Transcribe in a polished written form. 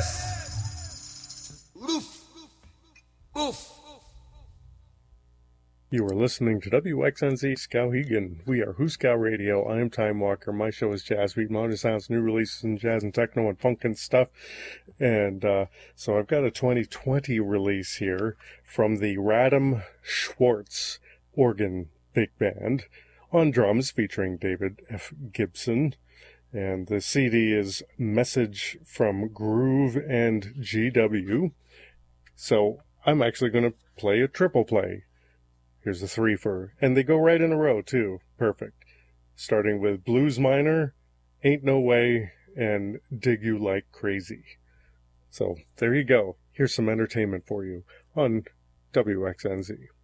You are listening to WXNZ Skowhegan. We are Hooskow Radio. I am Time Walker. My show is Jazz Beat, Modern Sounds, new releases in jazz and techno and funk and stuff. And so I've got a 2020 release here from the Radam Schwartz Organ Big Band on drums featuring David F. Gibson. And the CD is Message from Groove and GW. So I'm actually going to play a triple play. Here's the threefer. And they go right in a row, too. Perfect. Starting with Blues Minor, Ain't No Way, and Dig You Like Crazy. So, there you go. Here's some entertainment for you on WXNZ.